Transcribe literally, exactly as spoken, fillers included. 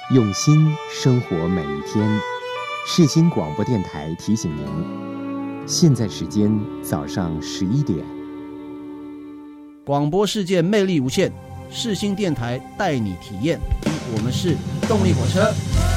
用心生活每一天。世新广播电台提醒您，现在时间早上十一点。 广播世界魅力无限，世新电台带你体验。我们是动力火车。